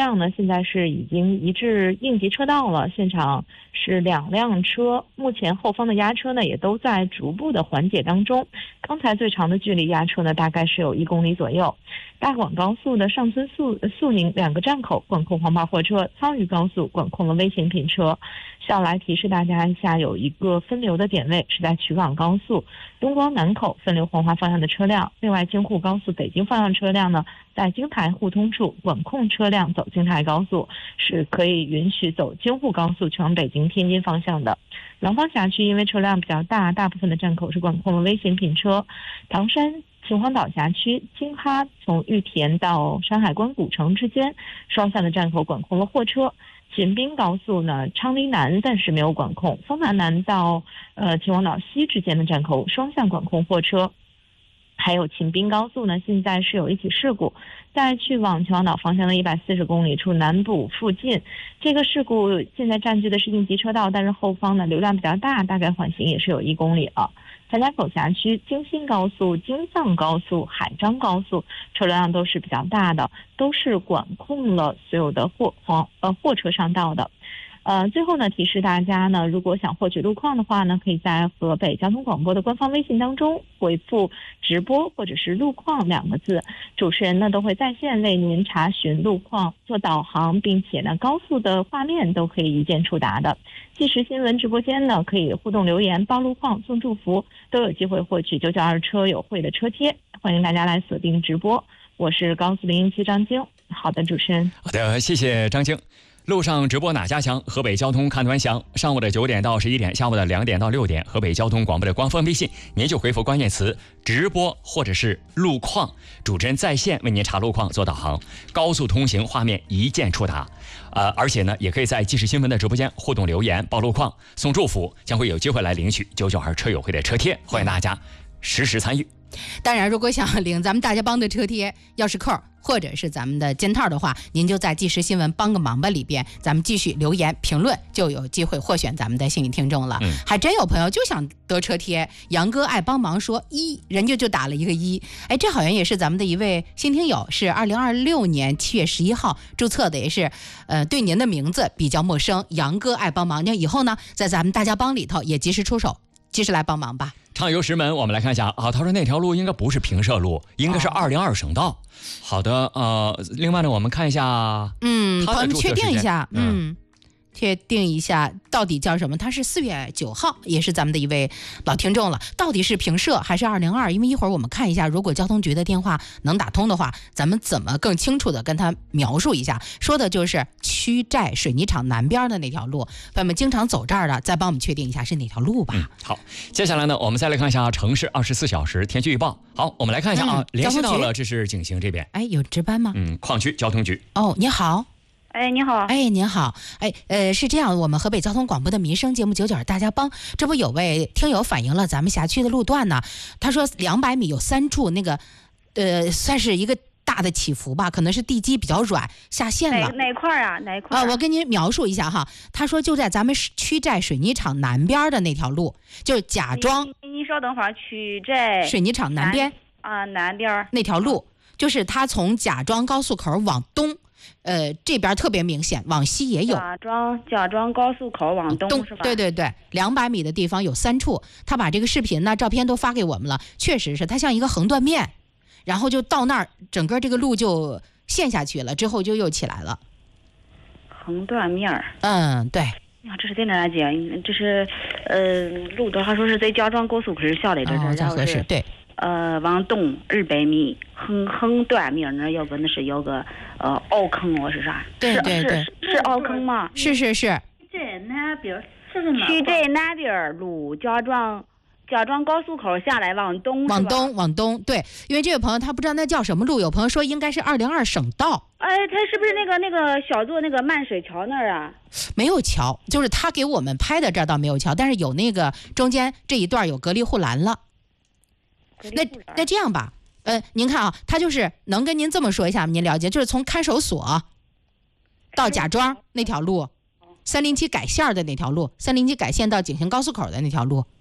辆呢，现在是已经移至应急车道了，现场是2辆车，目前后方的压车呢也都在逐步的缓解当中。刚才最长的距离压车呢大概是有1公里左右。大广高速的上村肃宁2个站口管控黄牌货车，苍渝高速管控了危险品车。下来提示大家一下，有一个分流的点位是在曲广高速东光南口分流黄华方向的车辆。另外，京沪高速北京方向车辆呢，在京台互通处管控车辆走京台高速，是可以允许走京沪高速去往北京、天津方向的。廊坊辖区因为车辆比较大，大部分的站口是管控了危险品车。唐山秦皇岛辖区京哈从玉田到山海关古城之间双向的站口管控了货车。秦滨高速呢，昌黎南暂时没有管控，枋南南到秦皇岛西之间的站口双向管控货车。还有秦滨高速呢，现在是有一起事故，在去往秦皇岛方向的140公里处南部附近，这个事故现在占据的是应急车道，但是后方呢流量比较大，大概缓行也是有1公里了。张家口辖区京新高速、京藏高速、海漳高速车流量都是比较大的，都是管控了所有的货车上道的。最后呢，提示大家呢，如果想获取路况的话呢，可以在河北交通广播的官方微信当中回复直播或者是路况2个字，主持人呢都会在线为您查询路况、做导航，并且呢高速的画面都可以一键触达的。即时新闻直播间呢可以互动留言、报路况、送祝福，都有机会获取992车友会的车贴，欢迎大家来锁定直播。我是高速017张晶。好的，主持人。 好的，谢谢张晶。路上直播哪家强？河北交通看端详。上午的9点到11点，下午的2点到6点，河北交通广播的官方微信，您就回复关键词直播或者是路况，主持人在线为您查路况、做导航，高速通行画面一键触达。而且呢，也可以在即时新闻的直播间互动留言、报路况、送祝福，将会有机会来领取992车友会的车贴，欢迎大家实时参与。 当然，如果想领咱们大家帮的车贴、钥匙扣或者是咱们的件套的话，您就在即时新闻帮个忙吧里边，咱们继续留言评论，就有机会获选咱们的幸运听众了。还真有朋友就想得车贴，杨哥爱帮忙说人家就打了一个1。哎，这好像也是咱们的一位新听友，是2026年7月11号注册的，也是对您的名字比较陌生。杨哥爱帮忙，那以后呢，在咱们大家帮里头也及时出手，及时来帮忙吧。 畅游石门，我们来看一下啊，他说那条路应该不是平社路，应该是202省道。好的，另外呢，我们看一下， 朋友们确定一下，确定一下到底叫什么？他是4月9号，也是咱们的一位老听众了。到底是平社还是202？因为一会儿我们看一下，如果交通局的电话能打通的话，咱们怎么更清楚的跟他描述一下？说的就是区寨水泥厂南边的那条路，朋友们经常走这儿的，再帮我们确定一下是哪条路吧。 好，接下来呢，我们再来看一下城市24小时天气预报。好，我们来看一下啊，联系到了，这是景行这边。 哎，有值班吗？ 矿区交通局。 哦，你好。 哎，你好。 哎，您好。哎，是这样，我们河北交通广播的民生节目992大家帮，这不有位听友反映了咱们辖区的路段呢。他说200米有3处那个，算是一个大的起伏吧，可能是地基比较软，下陷了。 哪块啊？哪块啊？ 我跟您描述一下哈。他说就在咱们区寨水泥厂南边的那条路，就是贾庄。 你稍等会儿，区寨水泥厂南边啊，南边那条路，就是他从贾庄高速口往东。这边特别明显，往西也有。 贾庄高速口往东是吧？ 对对对，200米的地方有3处，他把这个视频呢、照片都发给我们了，确实是它像一个横断面，然后就到那儿，整个这个路就陷下去了，之后就又起来了。 横断面。 对。 这是在哪街？这是路段，他说是在贾庄高速口下来这是。 在合适对。 往东200米，横断面那有个凹坑，我是啥？ 对对对， 是凹坑吗？ 是。 在南边是什么？区寨南边路，贾庄高速口下来往东。 往东，对，因为这位朋友他不知道那叫什么路，有朋友说应该是202省道。 他是不是那个小座那个漫水桥那儿啊？ 没有桥，就是他给我们拍的这儿倒没有桥，但是有那个中间这一段有隔离护栏了。那这样吧，您看啊，他就是能跟您这么说一下吗？您了解，就是从看守所到贾庄那条路，307改线的那条路，307改线到景行高速口的那条路。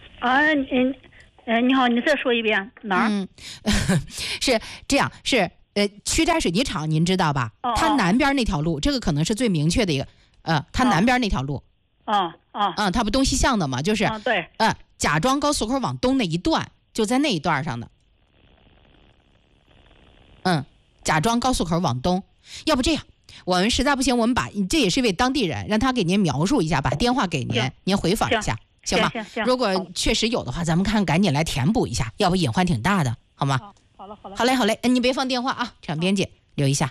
你好，你再说一遍哪儿？ 是这样，是曲宅水泥厂您知道吧？它南边那条路，这个可能是最明确的一个，它南边那条路，它不东西向的嘛，就是， 对， 贾庄高速口往东那一段，就在那一段上的，贾庄高速口往东，要不这样，我们实在不行，我们把这也是一位当地人，让他给您描述一下，把电话给您，您回访一下，行吗？如果确实有的话，咱们看赶紧来填补一下，要不隐患挺大的，好吗？好嘞，你别放电话啊，场编辑留一下。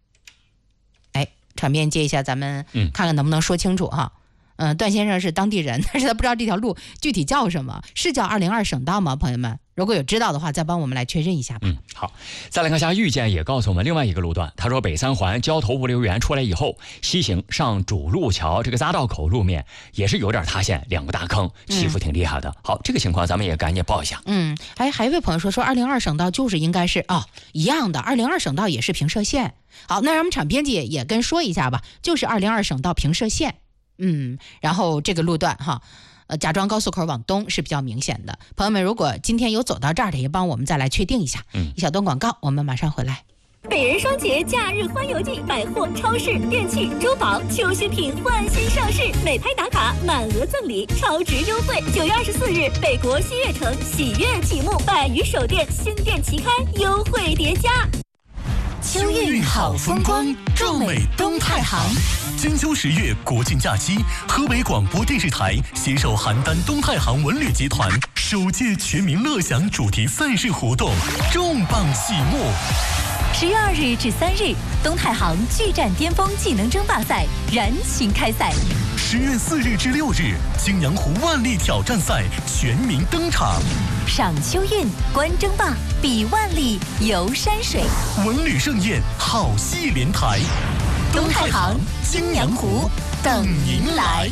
场编接一下，咱们看看能不能说清楚哈。段先生是当地人，但是他不知道这条路具体叫什么，是叫202省道吗？朋友们，如果有知道的话，再帮我们来确认一下吧。 好，再来看一下遇见也告诉我们另外一个路段，他说北三环交头物流园出来以后，西行上主路桥这个匝道口路面也是有点塌陷，2个大坑，起伏挺厉害的。好，这个情况咱们也赶紧报一下。 还有一位朋友说202省道就是应该是一样的，202省道也是平射线。好，那让我们场编辑也跟说一下吧，就是202省道平射线。然后这个路段贾庄高速口往东是比较明显的。朋友们，如果今天有走到这儿的，也帮我们再来确定一下。一小段广告，我们马上回来。 北人双节假日欢游季，百货、超市、电器、珠宝、秋新品换新上市，美拍打卡满额赠礼，超值优惠。9月24日，北国新悦城喜悦启幕，100余手店新店齐开，优惠叠加。 秋运好风光，壮美东太行。金秋10月国庆假期，河北广播电视台携手邯郸东太行文旅集团首届全民乐享主题赛事活动重磅启幕。 10月2日至3日，东太行巨战巅峰技能争霸赛燃情开赛。 10月4日至6日，泾阳湖万历挑战赛全民登场。 赏秋运，观争霸，比万历，游山水， 文旅盛宴，好戏连台。 东太行、泾阳湖等您来。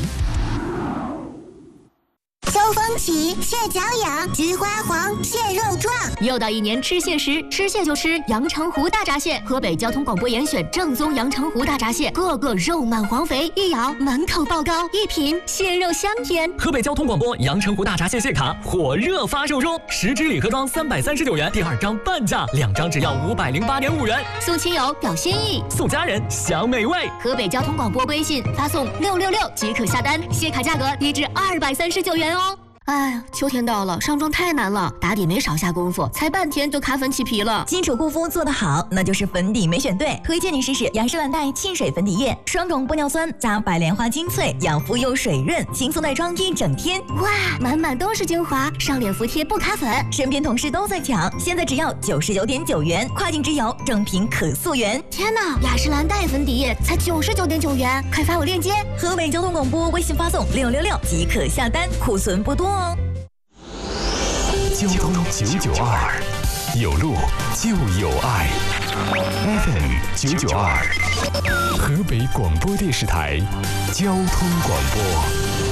秋风起，蟹脚痒，菊花黄，蟹肉壮。 又到一年吃蟹时，吃蟹就吃阳澄湖大闸蟹。河北交通广播严选正宗阳澄湖大闸蟹，个个肉满黄肥，一咬满口爆膏，一品蟹肉香甜。 河北交通广播阳澄湖大闸蟹蟹卡火热发售中，10支礼盒装339元，第2张半价，2张只要508.5元。 送亲友表心意， 送家人享美味。 河北交通广播微信发送666即可下单，蟹卡价格低至239元哦。哎呀，秋天到了，上妆太难了，打底没少下功夫，才半天就卡粉起皮了。 基础护肤做得好，那就是粉底没选对。推荐你试试雅诗兰黛沁水粉底液，双种玻尿酸加白莲花精粹，养肤又水润，轻松带妆1整天。 哇，满满都是精华，上脸服帖不卡粉。 身边同事都在抢，现在只要99.9元，跨境直邮，正品可溯源。 天哪，雅诗兰黛粉底液才99.9元，快发我链接。 河北交通广播微信发送666即可下单，库存不多哦。 交通992，有路就有爱。FM 992，河北广播电视台交通广播。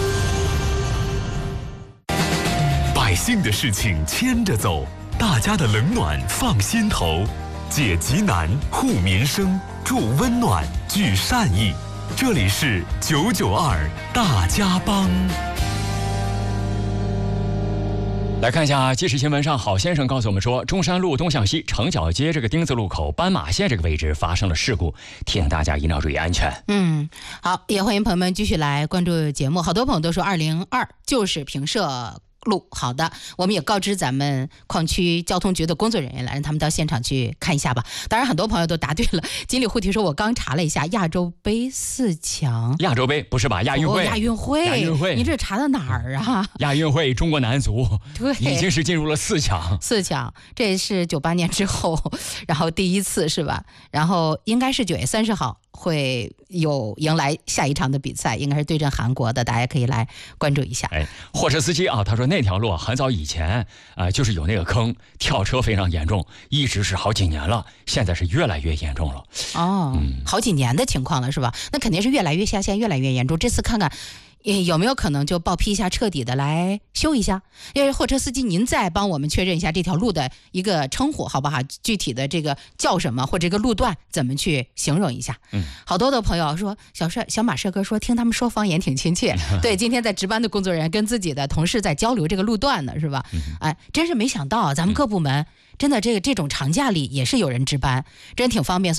百姓的事情牵着走，大家的冷暖放心头，解急难，护民生，助温暖，聚善意。这里是992大家帮。 来看一下即时新闻上，郝先生告诉我们说，中山路东向西城角街这个丁字路口斑马线这个位置发生了事故，提醒大家一定要注意安全。 好，也欢迎朋友们继续来关注节目。好多朋友都说202就是平射路。好的，我们也告知咱们矿区交通局的工作人员来，让他们到现场去看一下吧。当然很多朋友都答对了。锦鲤护体说，我刚查了一下亚洲杯4强。 亚洲杯不是吧？亚运会。 亚运会，你这查到哪儿啊？ 亚运会中国男足对已经是进入了4强。 4强，这是98年之后，然后第一次是吧？然后应该是9月30号会有迎来下一场的比赛，应该是对阵韩国的，大家可以来关注一下。 货车司机啊，他说那条路很早以前就是有那个坑，跳车非常严重，一直是好几年了，现在是越来越严重了。 好几年的情况了是吧？那肯定是越来越下陷，越来越严重。这次看看有没有可能就报批一下，彻底的来修一下？因为货车司机，您再帮我们确认一下这条路的一个称呼好不好？具体的这个叫什么，或者这个路段怎么去形容一下？好多的朋友说，小马社哥说听他们说方言挺亲切。对，今天在值班的工作人员跟自己的同事在交流这个路段呢，是吧？真是没想到咱们各部门真的这种长假里也是有人值班，真挺方便。